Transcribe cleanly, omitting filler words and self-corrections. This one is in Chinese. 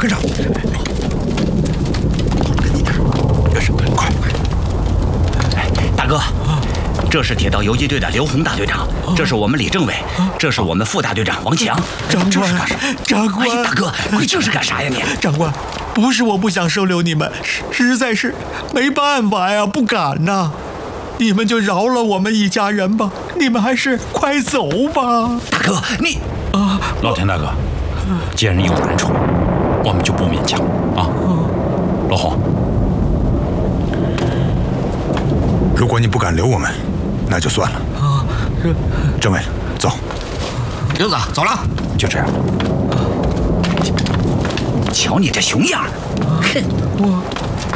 跟上！快！ 大哥，这是铁道游击队的刘洪大队长，这是我们李政委，这是我们副大队长王强。 长官，长官， 哎，大哥，你这是干啥呀你？ 长官，不是我不想收留你们，实在是没办法呀，不敢呐。你们就饶了我们一家人吧，你们还是快走吧。 大哥，你老田大哥，既然有难处，我们就不勉强啊。老洪， 如果你不敢留我们，那就算了。政委，走。 刘子，走了。 就这样。 瞧你这熊样，哼！